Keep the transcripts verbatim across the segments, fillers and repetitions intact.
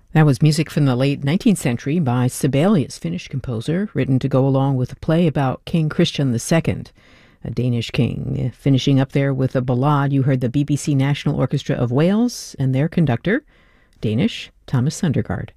That was music from the late nineteenth century by Sibelius, Finnish composer, written to go along with a play about King Christian the Second, a Danish king. Finishing up there with a ballade, you heard the B B C National Orchestra of Wales and their conductor, Danish Thomas Sundergaard.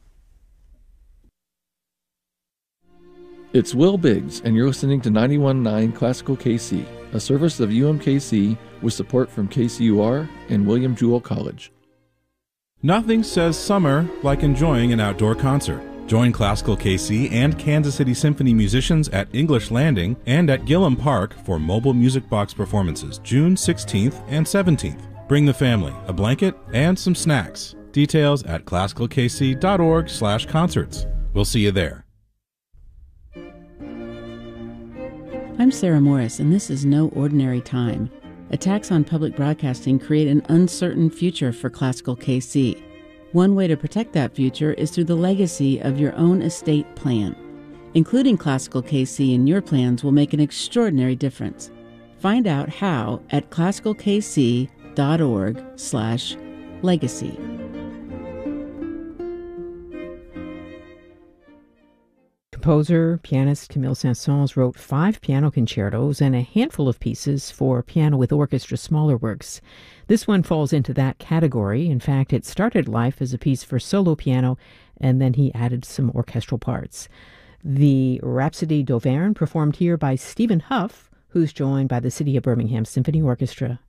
It's Will Biggs, and you're listening to ninety-one point nine Classical K C, a service of U M K C with support from K C U R and William Jewell College. Nothing says summer like enjoying an outdoor concert. Join Classical K C and Kansas City Symphony musicians at English Landing and at Gillum Park for mobile music box performances June sixteenth and seventeenth. Bring the family, a blanket, and some snacks. Details at classical k c dot org slash concerts. We'll see you there. I'm Sarah Morris, and this is No Ordinary Time. Attacks on public broadcasting create an uncertain future for Classical K C. One way to protect that future is through the legacy of your own estate plan. Including Classical K C in your plans will make an extraordinary difference. Find out how at classical k c dot org slash legacy. Composer, pianist Camille Saint-Saëns wrote five piano concertos and a handful of pieces for piano with orchestra smaller works. This one falls into that category. In fact, it started life as a piece for solo piano, and then he added some orchestral parts. The Rhapsody d'Auvergne, performed here by Stephen Huff, who's joined by the City of Birmingham Symphony Orchestra.